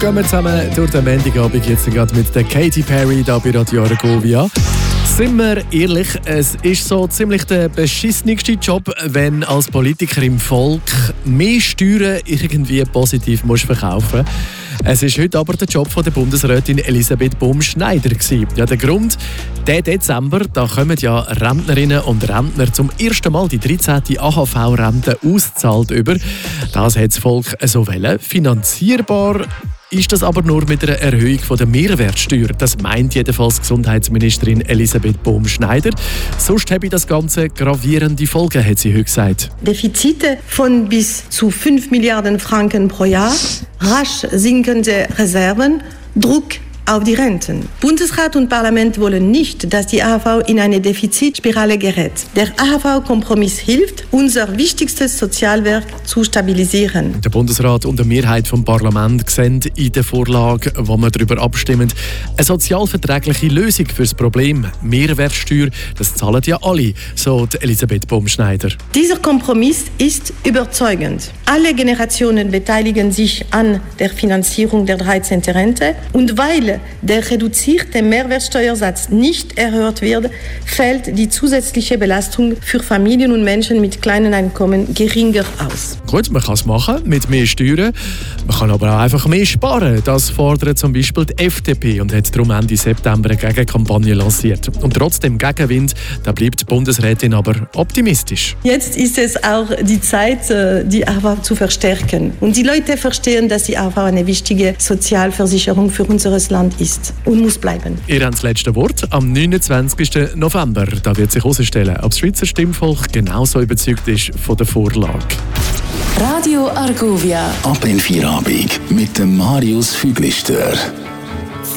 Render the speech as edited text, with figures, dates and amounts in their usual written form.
gehen wir zusammen durch den Montagabend jetzt gerade mit der Katy Perry hier bei Radio Argovia. Sind wir ehrlich, es ist so ziemlich der beschissenste Job, wenn als Politiker im Volk mehr Steuern irgendwie positiv musst verkaufen musst. Es ist heute aber der Job von der Bundesrätin Elisabeth Bumsch-Schneider gewesen. Ja, der Grund, der Dezember, da kommen ja Rentnerinnen und Rentner zum ersten Mal die 13. AHV-Rente ausgezahlt über. Das hat das Volk so wollen. Finanzierbar ist das aber nur mit einer Erhöhung der Mehrwertsteuer. Das meint jedenfalls Gesundheitsministerin Elisabeth Bumsch-Schneider. Sonst habe das Ganze gravierende Folgen, hat sie heute gesagt. Defizite von bis zu 5 Milliarden Franken pro Jahr, rasch sinkende Reserven, Druck auf die Renten. Bundesrat und Parlament wollen nicht, dass die AHV in eine Defizitspirale gerät. Der AHV-Kompromiss hilft, unser wichtigstes Sozialwerk zu stabilisieren. Der Bundesrat und die Mehrheit vom Parlament sehen in der Vorlage, wo wir darüber abstimmen, eine sozialverträgliche Lösung für das Problem. Mehrwertsteuer, das zahlen ja alle, so Elisabeth Bumsch-Schneider. Dieser Kompromiss ist überzeugend. Alle Generationen beteiligen sich an der Finanzierung der 13. Rente und weil der reduzierte Mehrwertsteuersatz nicht erhöht wird, fällt die zusätzliche Belastung für Familien und Menschen mit kleinen Einkommen geringer aus. Gut, man kann es machen mit mehr Steuern. Man kann aber auch einfach mehr sparen. Das fordert zum Beispiel die FDP und hat darum Ende September eine Gegenkampagne lanciert. Und trotzdem Gegenwind, da bleibt die Bundesrätin aber optimistisch. Jetzt ist es auch die Zeit, die AHV zu verstärken. Und die Leute verstehen, dass die AHV eine wichtige Sozialversicherung für unser Land ist und muss bleiben. Ihr habt das letzte Wort am 29. November. Da wird sich herausstellen, ob das Schweizer Stimmvolk genauso überzeugt ist von der Vorlage. Radio Argovia. Ab in Feierabend mit dem Marius Füglister.